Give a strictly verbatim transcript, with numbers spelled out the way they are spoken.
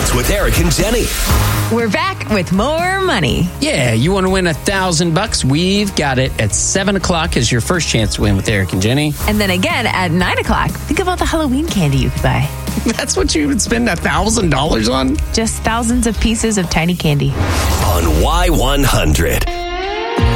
Mornings with Eric and Jenny. We're back with more money. Yeah, you want to win a thousand bucks? We've got it at seven o'clock is your first chance to win with Eric and Jenny. And then again at nine o'clock. Think of all the Halloween candy you could buy. That's what you would spend a thousand dollars on? Just thousands of pieces of tiny candy. On Y one hundred.